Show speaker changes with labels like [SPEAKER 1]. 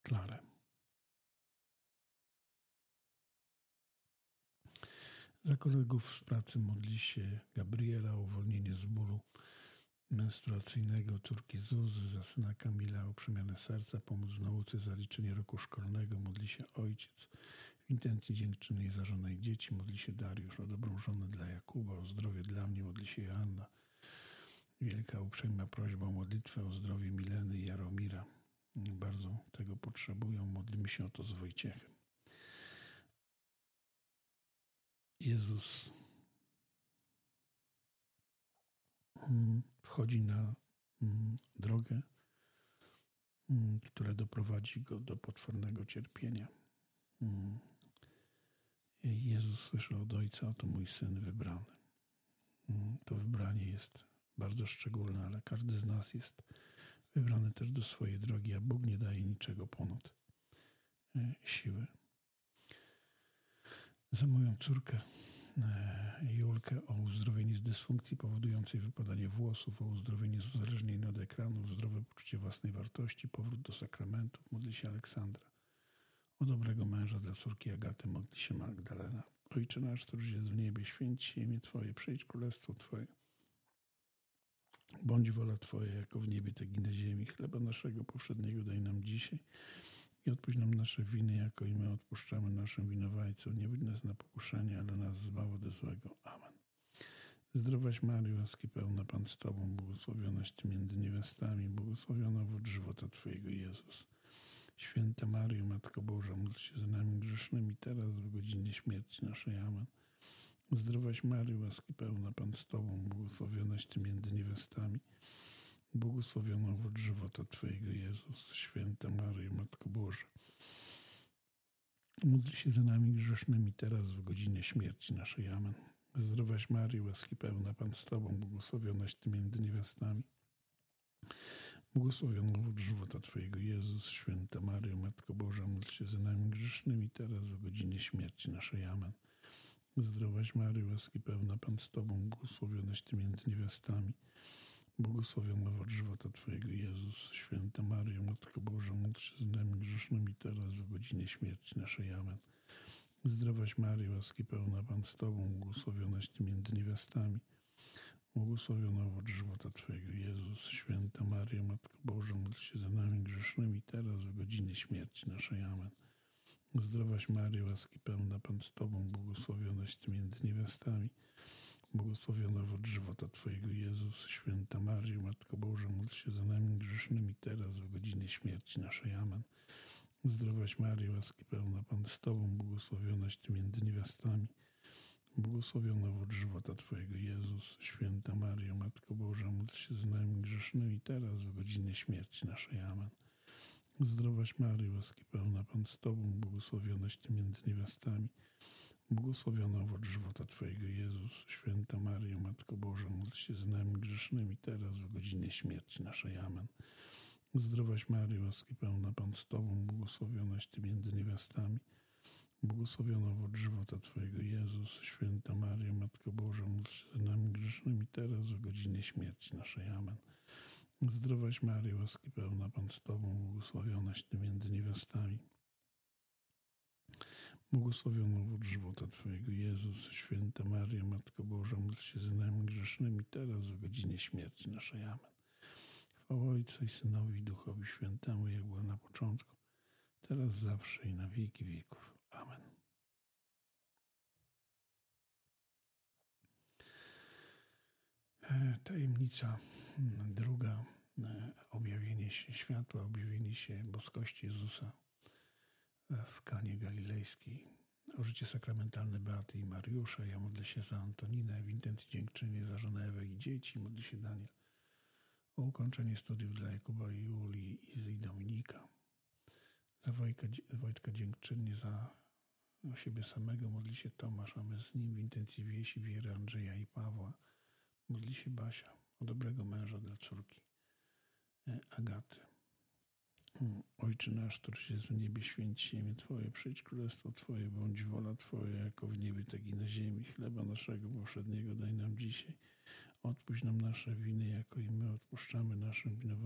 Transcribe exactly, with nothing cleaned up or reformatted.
[SPEAKER 1] Klarę. Za kolegów z pracy modli się Gabriela o uwolnienie z bólu menstruacyjnego, córki Zuzy, za syna Kamila o przemianę serca, pomóc w nauce, zaliczenie roku szkolnego. Modli się ojciec w intencji dziękczynnej za żonę i dzieci. Modli się Dariusz o dobrą żonę dla Jakuba, o zdrowie dla mnie. Modli się Joanna. Wielka, uprzejma prośba o modlitwę o zdrowie Mileny i Jaromira. Bardzo tego potrzebują. Modlimy się o to z Wojciechem. Jezus wchodzi na drogę, która doprowadzi go do potwornego cierpienia. Jezus słyszy od Ojca: oto mój Syn wybrany. To wybranie jest bardzo szczególne, ale każdy z nas jest wybrany też do swojej drogi, a Bóg nie daje niczego ponad siły. Za moją córkę Julkę o uzdrowienie z dysfunkcji powodującej wypadanie włosów, o uzdrowienie z uzależnienia od ekranów, zdrowe poczucie własnej wartości, powrót do sakramentów. Modli się Aleksandra. O dobrego męża dla córki Agaty modli się Magdalena. Ojcze nasz, któryś jest w niebie, święć się imię Twoje, przyjdź królestwo Twoje. Bądź wola Twoja, jako w niebie, tak i na ziemi. Chleba naszego powszedniego daj nam dzisiaj i odpuść nam nasze winy, jako i my odpuszczamy naszym winowajcom. Nie wódź nas na pokuszenie, ale nas zbaw ode złego. Amen. Zdrowaś Maryjo, łaski pełna, Pan z Tobą, błogosławionaś Ty między niewiastami, błogosławiona owoc żywota Twojego, Jezus. Święta Maryjo, Matko Boża, módl się za nami grzesznymi, teraz w godzinie śmierci naszej. Amen. Zdrowaś Maryjo, łaski pełna, Pan z Tobą, błogosławionaś Ty między niewiastami, błogosławiona owoc żywota Twojego, Jezus. Święta Maryjo, Matko Boża, módl się za nami grzesznymi, teraz w godzinie śmierci naszej. Amen. Zdrowaś Maryjo, łaski pełna, Pan z Tobą, błogosławionaś Ty między niewiastami, błogosławiona owoc żywota Twojego, Jezus. Święta Maryjo, Matko Boża, módl się za nami grzesznymi, teraz w godzinie śmierci naszej. Amen. Zdrowaś Maryjo, łaski pełna, Pan z Tobą, błogosławionaś Ty między niewiastami, błogosławiona owoc żywota Twojego, Jezus. Święta Maryjo, Matko Boża, módl się za nami grzesznymi, teraz w godzinie śmierci naszej. Amen. Zdrowaś Maryjo, łaski pełna, Pan z Tobą, błogosławionaś Ty między niewiastami, błogosławiona owoc żywota Twojego, Jezus. Święta Maryjo, Matko Boża, módl się za nami grzesznymi, teraz w godzinie śmierci naszej. Amen. Zdrowaś Maryjo, łaski pełna, Pan z Tobą, błogosławionaś Ty między niewiastami, błogosławiona owoc żywota Twojego, Jezus. Święta Maryjo, Matko Boża, módl się za nami grzesznymi, teraz w godzinie śmierci naszej. Amen. Zdrowaś Maryjo, łaski pełna, Pan z Tobą, błogosławionaś Ty między niewiastami, błogosławiona owoc żywota Twojego, Jezus. Święta Maryjo, Matko Boża, módl się za nami grzesznymi, teraz w godzinie śmierci naszej. Amen. Zdrowaś Maryjo, łaski pełna, Pan z Tobą, błogosławionaś Ty między niewiastami, błogosławiona owoc żywota Twojego, Jezus. Święta Maryjo, Matko Boża, módl się za nami grzesznymi, teraz w godzinie śmierci naszej. Amen. Zdrowaś Maryjo, łaski pełna, Pan z Tobą, błogosławionaś Ty między niewiastami, błogosławiona owoc żywota Twojego, Jezus. Święta Maryjo, Matko Boża, módl się za nami grzesznymi, teraz w godzinie śmierci naszej. Amen. Zdrowaś Maryjo, łaski pełna, Pan z Tobą, błogosławionaś Ty między niewiastami, błogosławiona owoc żywota Twojego, Jezus. Święta Maryjo, Matko Boża, módl się za nami grzesznymi, teraz w godzinie śmierci naszej. Amen. Chwała Ojcu i Synowi i Duchowi Świętemu, jak była na początku, teraz, zawsze i na wieki wieków. Amen. Tajemnica druga, objawienie się światła, objawienie się boskości Jezusa w Kanie Galilejskiej. O życie sakramentalne Beaty i Mariusza. Ja modlę się za Antoninę, w intencji dziękczynię za żonę Ewę i dzieci. Modlę się Daniel o ukończenie studiów dla Jakuba i Julii, Izy i Dominika. Za Wojtka, Wojtka dziękczynnie za siebie samego. Modli się Tomasz, a my z nim w intencji Wiesi, Wiery, Andrzeja i Pawła. Modli się Basia o dobrego męża dla córki Agaty. Ojcze nasz, któryś jest w niebie, święć się imię Twoje, przyjdź królestwo Twoje, bądź wola Twoja, jako w niebie, tak i na ziemi. Chleba naszego powszedniego daj nam dzisiaj. Odpuść nam nasze winy, jako i my odpuszczamy naszym winowajcom.